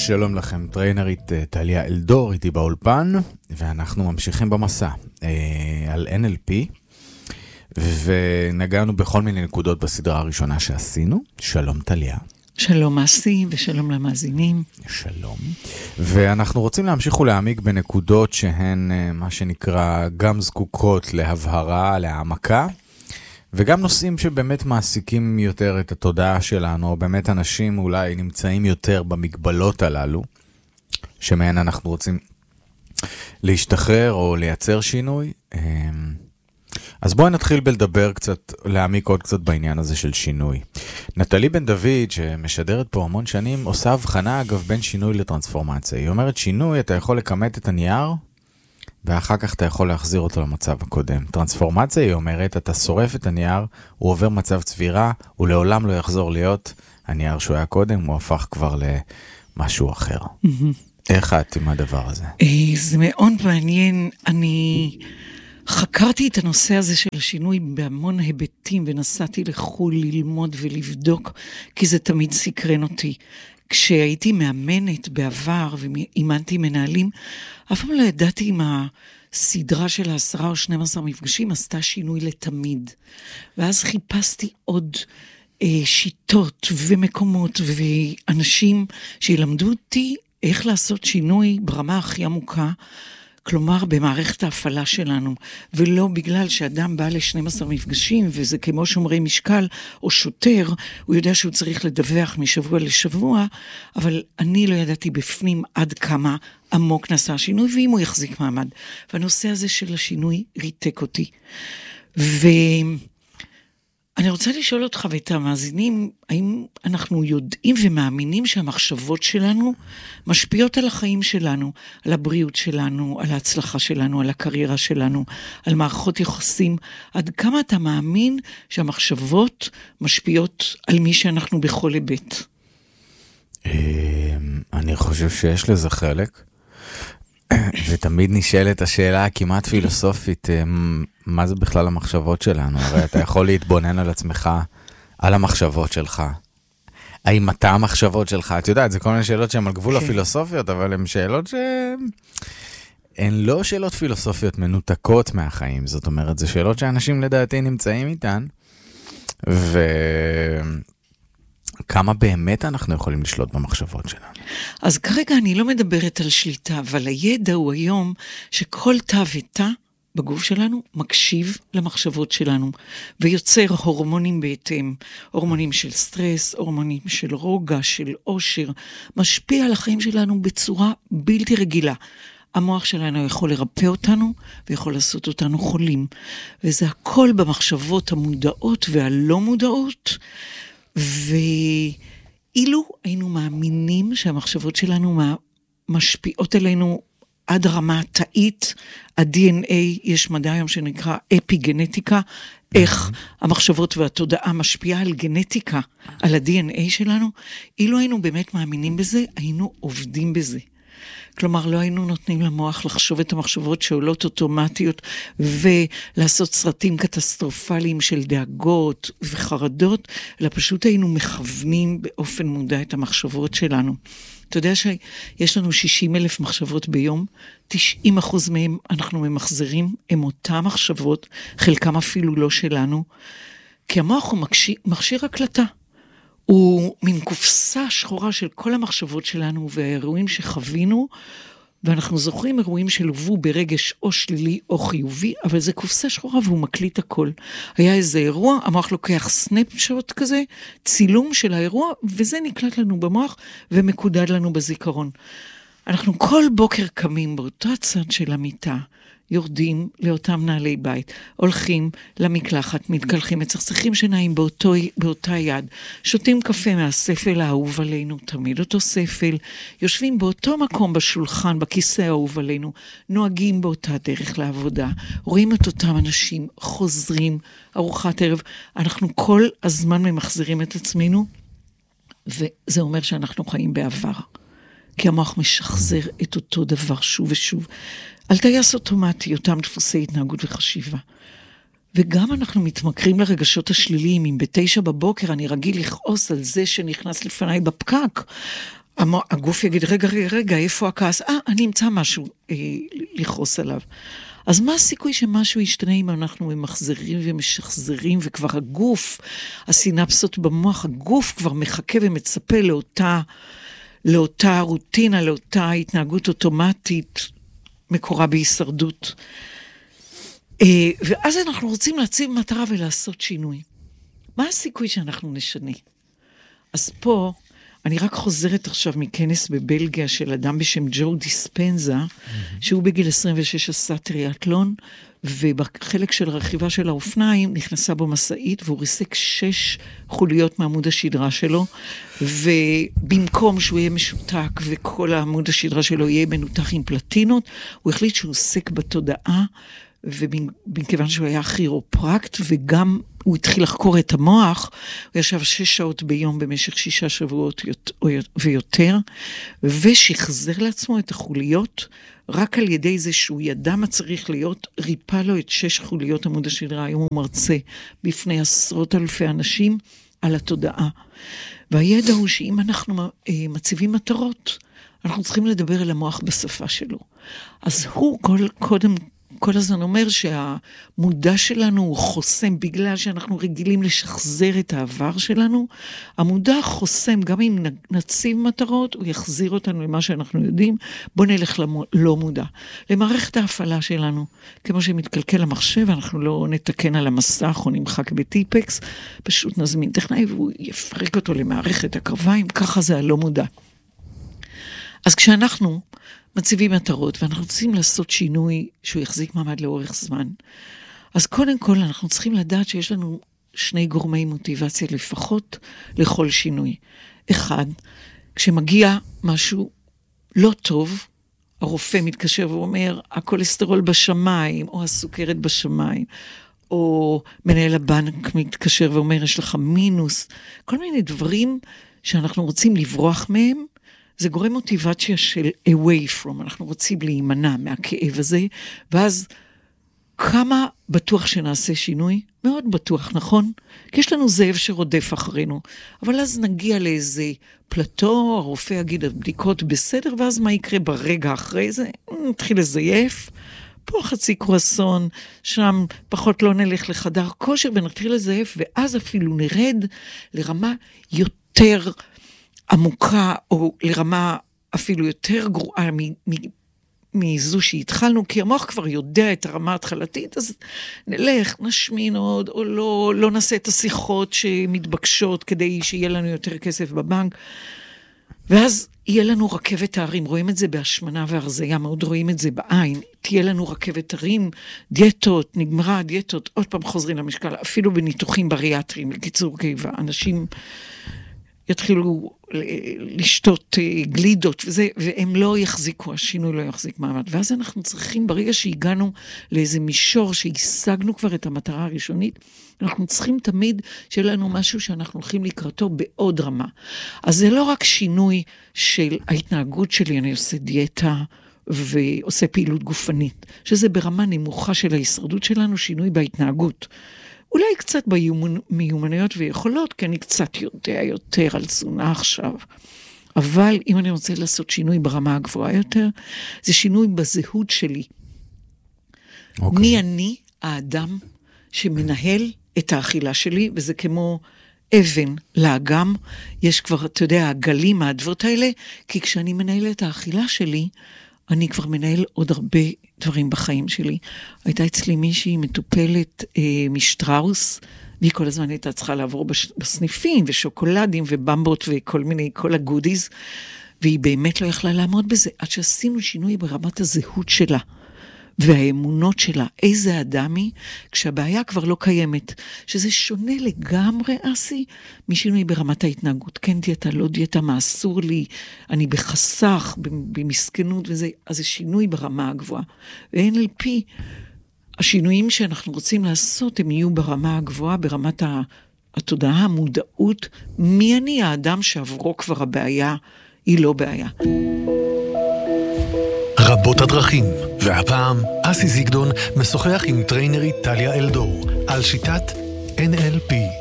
שלום לכם, טריינרית טליה אלדור איתי באולפן, ואנחנו ממשיכים במסע על NLP, ונגענו בכל מיני נקודות בסדרה הראשונה שעשינו. שלום טליה. שלום אסי ושלום למאזינים. שלום. ואנחנו רוצים להמשיך ולהעמיק בנקודות שהן מה שנקרא גם זקוקות להבהרה, להעמקה, וגם נושאים שבאמת מעסיקים יותר את התודעה שלנו, או באמת אנשים אולי נמצאים יותר במגבלות הללו, שמהן אנחנו רוצים להשתחרר או לייצר שינוי. אז בואו נתחיל בלדבר קצת, להעמיק עוד קצת בעניין הזה של שינוי. נטלי בן דוד, שמשדרת פה המון שנים, עושה הבחנה אגב בין שינוי לטרנספורמציה. היא אומרת, שינוי אתה יכול לקמת את הנייר, ואחר כך אתה יכול להחזיר אותו למצב הקודם. טרנספורמציה, היא אומרת, אתה שורף את הנייר, הוא עובר מצב צבירה, הוא לעולם לא יחזור להיות הנייר שהוא היה קודם, הוא הפך כבר למשהו אחר. איך את עם הדבר הזה? זה מאוד מעניין. אני חקרתי את הנושא הזה של השינוי בהמון היבטים, ונסעתי לחול ללמוד ולבדוק, כי זה תמיד סקרן אותי. כשהייתי מאמנת בעבר ואימנתי מנהלים, אף פעם לא ידעתי אם הסדרה של 10 או 12 מפגשים עשתה שינוי לתמיד. ואז חיפשתי עוד שיטות ומקומות ואנשים שילמדו אותי איך לעשות שינוי ברמה הכי עמוקה, כלומר במערכת ההפעלה שלנו, ולא בגלל שאדם בא ל-12 מפגשים, וזה כמו שומרי משקל או שוטר, הוא יודע שהוא צריך לדווח משבוע לשבוע, אבל אני לא ידעתי בפנים עד כמה עמוק נעשה השינוי, ואם הוא יחזיק מעמד. והנושא הזה של השינוי ריתק אותי. אני רוצה לשאול אותך ואת המאזינים, האם אנחנו יודעים ומאמינים שהמחשבות שלנו משפיעות על החיים שלנו, על הבריאות שלנו, על ההצלחה שלנו, על הקריירה שלנו, על מערכות יחסים? עד כמה אתה מאמין שהמחשבות משפיעות על מי שאנחנו בכל היבט? אני חושב שיש לזה חלק. ותמיד נשאלת השאלה הכמעט פילוסופית, מה זה בכלל המחשבות שלנו? הרי אתה יכול להתבונן על עצמך, על המחשבות שלך. האם אתה המחשבות שלך? את יודעת, זה כל מיני שאלות שהן על גבול הפילוסופיות, אבל הן שאלות שהן לא שאלות פילוסופיות מנותקות מהחיים. זאת אומרת, זה שאלות שאנשים לדעתי נמצאים איתן, כמה באמת אנחנו יכולים לשלוט במחשבות שלנו? אז כרגע אני לא מדברת על שליטה, אבל הידע הוא היום שכל תא ותא בגוף שלנו מקשיב למחשבות שלנו, ויוצר הורמונים בהתאם, הורמונים של סטרס, הורמונים של רוגע, של אושר, משפיע על החיים שלנו בצורה בלתי רגילה. המוח שלנו יכול לרפא אותנו, ויכול לעשות אותנו חולים. וזה הכל במחשבות המודעות והלא מודעות, ואילו היינו מאמינים שהמחשבות שלנו משפיעות עלינו עד רמה תאית, ה-DNA, יש מדע היום שנקרא אפיגנטיקה, איך המחשבות והתודעה משפיעה על גנטיקה, על ה-DNA שלנו, אילו היינו באמת מאמינים בזה, היינו עובדים בזה. כלומר, לא היינו נותנים למוח לחשוב את המחשבות שעולות אוטומטיות, ולעשות סרטים קטסטרופליים של דאגות וחרדות, אלא פשוט היינו מכוונים באופן מודע את המחשבות שלנו. אתה יודע שיש לנו 60,000 מחשבות ביום, 90% מהם אנחנו ממחזרים, הם אותם מחשבות, חלקם אפילו לא שלנו, כי המוח הוא מכשיר הקלטה. הוא מין קופסה שחורה של כל המחשבות שלנו והאירועים שחווינו, ואנחנו זוכרים אירועים שלובו ברגש או שלילי או חיובי, אבל זה קופסה שחורה והוא מקליט הכל. היה איזה אירוע, המוח לוקח סנפשוט כזה, צילום של האירוע, וזה נקלט לנו במוח ומקודד לנו בזיכרון. אנחנו כל בוקר קמים באותו הצד של המיטה, יורדים לאותם נעלי בית, הולכים למקלחת, מתקלחים, מצחצחים שניים באותה יד, שותים קפה מהספל האהוב עלינו, תמיד אותו ספל, יושבים באותו מקום בשולחן, בכיסא האהוב עלינו, נוהגים באותה דרך לעבודה, רואים את אותם אנשים, חוזרים, ארוחת ערב, אנחנו כל הזמן ממחזירים את עצמנו, וזה אומר שאנחנו חיים בעבר. כי המוח משחזר את אותו דבר שוב ושוב. על טייס אוטומטי, אותם דפוסי התנהגות וחשיבה. וגם אנחנו מתמכרים לרגשות השליליים. אם ב9 בבוקר אני רגיל לכעוס על זה שנכנס לפניי בפקק, הגוף יגיד, רגע, איפה הכעס? אני אמצא משהו לכעוס עליו. אז מה הסיכוי שמשהו ישתנה אם אנחנו ממחזרים ומשחזרים, וכבר הגוף, הסינפסות במוח, הגוף כבר מחכה ומצפה לאותה רוטינה, לאותה התנהגות אוטומטית, מקורה בהישרדות. ואז אנחנו רוצים להציב מטרה ולעשות שינוי. מה הסיכוי שאנחנו נשנה? אז פה, אני רק חוזרת עכשיו מכנס בבלגיה של אדם בשם ג'ו דיספנזה, שהוא בגיל 26 עשה טריאטלון, ובחלק של הרכיבה של האופניים נכנסה בו מסעית, והוא ריסק 6 חוליות מעמוד השדרה שלו, ובמקום שהוא יהיה משותק, וכל העמוד השדרה שלו יהיה מנותח עם פלטינות, הוא החליט שהוא עוסק בתודעה, ובכיוון שהוא היה כירופרקט, וגם הוא התחיל לחקור את המוח, הוא ישב 6 שעות ביום במשך 6 שבועות ויותר, ושחזר לעצמו את החוליות, רק על ידי זה שהוא ידע מה צריך להיות, ריפא לו את 6 חוליות עמוד השדרה. היום הוא מרצה בפני עשרות אלפי אנשים על התודעה. והידע הוא שאם אנחנו מציבים מטרות, אנחנו צריכים לדבר על המוח בשפה שלו. אז הוא כל הזמן אומר שהמודע שלנו הוא חוסם, בגלל שאנחנו רגילים לשחזר את העבר שלנו, המודע חוסם, גם אם נציב מטרות, הוא יחזיר אותנו למה שאנחנו יודעים, בוא נלך לא מודע. למערכת ההפעלה שלנו, כמו שמתקלקל המחשב, אנחנו לא נתקן על המסך או נמחק בטיפקס, פשוט נזמין טכנאי והוא יפרק אותו למערכת הקרביים, ככה זה הלא מודע. אז כשאנחנו מציבים מטרות, ואנחנו רוצים לעשות שינוי שהוא יחזיק מעמד לאורך זמן, אז קודם כל אנחנו צריכים לדעת שיש לנו 2 גורמי מוטיבציה לפחות לכל שינוי. 1, כשמגיע משהו לא טוב, הרופא מתקשר ואומר, הכולסטרול בשמיים, או הסוכרת בשמיים, או מנהל הבנק מתקשר ואומר, יש לך מינוס, כל מיני דברים שאנחנו רוצים לברוח מהם, זה גורם מוטיבציה של away from, אנחנו רוצים להימנע מהכאב הזה, ואז כמה בטוח שנעשה שינוי? מאוד בטוח, נכון? כי יש לנו זאב שרודף אחרינו, אבל אז נגיע לאיזה פלטו, הרופא יגיד הבדיקות בסדר, ואז מה יקרה ברגע אחרי זה? נתחיל לזייף, פה חצי קרואסון, שם פחות לא נלך לחדר כושר, ונתחיל לזייף, ואז אפילו נרד לרמה יותר עמוקה, או לרמה אפילו יותר גרועה מזו שהתחלנו, כי המוח כבר יודע את הרמה התחלתית, אז נלך, נשמין עוד, או לא נעשה את השיחות שמתבקשות, כדי שיהיה לנו יותר כסף בבנק, ואז יהיה לנו רכבת הערים, רואים את זה בהשמנה והרזיה, מאוד רואים את זה בעין, תהיה לנו רכבת הערים, דיאטות, נגמרה הדיאטות, עוד פעם חוזרים למשקל, אפילו בניתוחים בריאטריים, לקיצור קיבה, אנשים יתחילו לשתות גלידות, והם לא יחזיקו, השינוי לא יחזיק מעמד. ואז אנחנו צריכים, ברגע שהגענו לאיזה מישור, שהשגנו כבר את המטרה הראשונית, אנחנו צריכים תמיד שיהיה לנו משהו שאנחנו הולכים לקראתו בעוד רמה. אז זה לא רק שינוי של ההתנהגות שלי, אני עושה דיאטה ועושה פעילות גופנית, שזה ברמה נמוכה של ההישרדות שלנו, שינוי בהתנהגות. אולי קצת במיומנויות ויכולות, כי אני קצת יודע יותר על תזונה עכשיו. אבל אם אני רוצה לעשות שינוי ברמה הגבוהה יותר, זה שינוי בזהות שלי. מי אני, האדם, שמנהל את האכילה שלי, וזה כמו אבן לאגם, יש כבר, אתה יודע, הגלים, האדוות האלה, כי כשאני מנהל את האכילה שלי, אני כבר מנהל עוד הרבה דברים בחיים שלי. הייתה אצלי מישהי מטופלת משטראוס, והיא כל הזמן הייתה צריכה לעבור בסניפים ושוקולדים ובמבות וכל מיני, כל הגודיז, והיא באמת לא יכלה לעמוד בזה, עד שעשינו שינוי ברמת הזהות שלה, והאמונות שלה, איזה אדם היא, כשהבעיה כבר לא קיימת, שזה שונה לגמרי, אסי, משינוי ברמת ההתנהגות, כן דיאטה, לא דיאטה, מה אסור לי, אני בחסך, במסכנות וזה, אז זה שינוי ברמה הגבוהה. ו-NLP, השינויים שאנחנו רוצים לעשות, הם יהיו ברמה הגבוהה, ברמת התודעה, המודעות, מי אני האדם שעברו כבר הבעיה, היא לא בעיה. רבות הדרכים, והפעם אסי זיגדון משוחח עם טריינרית טליה אלדור על שיטת NLP.